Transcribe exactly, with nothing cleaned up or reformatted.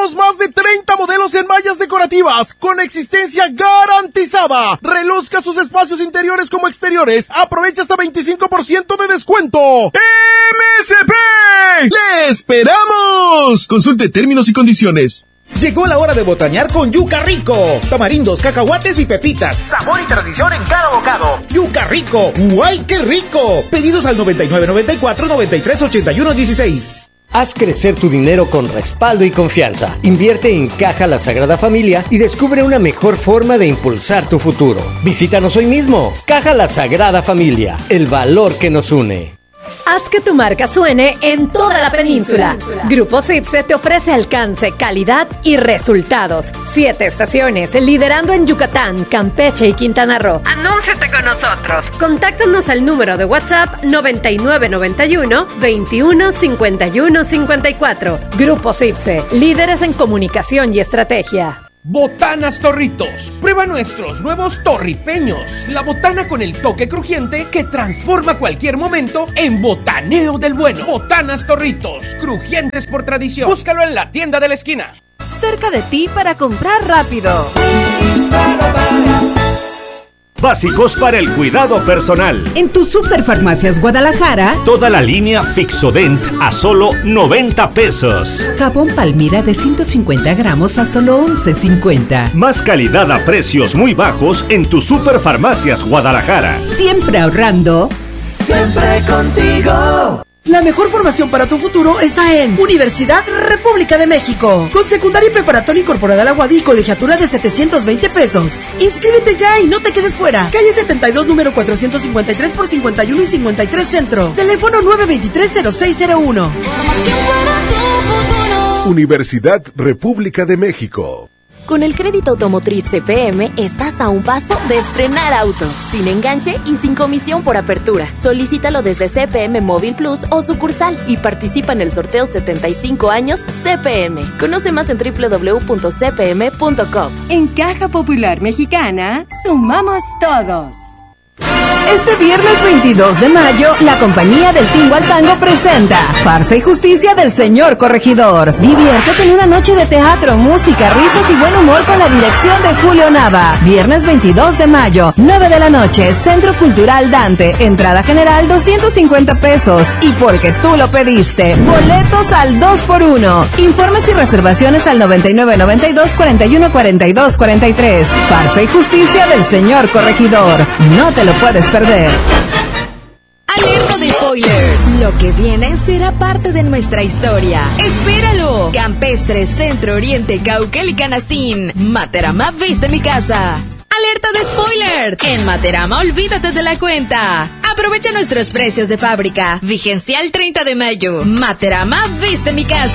presentamos más de treinta modelos en mallas decorativas con existencia garantizada. Reluzca sus espacios interiores como exteriores. Aprovecha hasta veinticinco por ciento de descuento. ¡M S P! ¡Le esperamos! Consulte términos y condiciones. Llegó la hora de botanear con Yuca Rico. Tamarindos, cacahuates y pepitas. Sabor y tradición en cada bocado. Yuca Rico. ¡Guay, qué rico! Pedidos al noventa y nueve, noventa y cuatro, noventa y tres, ochenta y uno, dieciséis. Haz crecer tu dinero con respaldo y confianza. Invierte en Caja La Sagrada Familia y descubre una mejor forma de impulsar tu futuro. Visítanos hoy mismo. Caja La Sagrada Familia. El valor que nos une. Haz que tu marca suene en toda la península. Grupo Cipse te ofrece alcance, calidad y resultados. Siete estaciones, liderando en Yucatán, Campeche y Quintana Roo. Anúnciate con nosotros. Contáctanos al número de WhatsApp noventa y nueve noventa y uno, veintiuno, cincuenta y uno, cincuenta y cuatro. Grupo Cipse, líderes en comunicación y estrategia. Botanas Torritos. Prueba nuestros nuevos torripeños. La botana con el toque crujiente que transforma cualquier momento en botaneo del bueno. Botanas Torritos, crujientes por tradición. Búscalo en la tienda de la esquina. Cerca de ti para comprar rápido. Básicos para el cuidado personal. En tu Superfarmacias Guadalajara, toda la línea Fixodent a solo noventa pesos. Jabón Palmira de ciento cincuenta gramos a solo once cincuenta. Más calidad a precios muy bajos en tu Superfarmacias Guadalajara. Siempre ahorrando. Siempre contigo. La mejor formación para tu futuro está en Universidad República de México. Con secundaria y preparatoria incorporada a la U A D y colegiatura de setecientos veinte pesos. Inscríbete ya y no te quedes fuera. Calle setenta y dos, número cuatrocientos cincuenta y tres por cincuenta y uno y cincuenta y tres Centro. Teléfono nueve dos tres, cero seis cero uno. Universidad República de México. Con el crédito automotriz C P M estás a un paso de estrenar auto, sin enganche y sin comisión por apertura. Solicítalo desde C P M Móvil Plus o sucursal y participa en el sorteo setenta y cinco años C P M. Conoce más en doble u doble u doble u punto c p m punto com. En Caja Popular Mexicana, sumamos todos. Este viernes veintidós de mayo, la compañía del Tingo al Tango presenta Farsa y Justicia del Señor Corregidor. Diviértete en una noche de teatro, música, risas y buen humor con la dirección de Julio Nava. Viernes veintidós de mayo, nueve de la noche, Centro Cultural Dante. Entrada general doscientos cincuenta pesos. Y porque tú lo pediste, boletos al dos por uno. Informes y reservaciones al noventa y nueve, noventa y dos, cuarenta y uno, cuarenta y dos, cuarenta y tres. Farsa y Justicia del Señor Corregidor. No te lo puedes perder. Alerta de spoiler. Lo que viene será parte de nuestra historia. ¡Espéralo! Campestre, Centro, Oriente, Cauquel y Canastín. Materama, viste mi casa. ¡Alerta de spoiler! En Materama, olvídate de la cuenta. Aprovecha nuestros precios de fábrica. Vigencia el treinta de mayo. Materama, viste mi casa.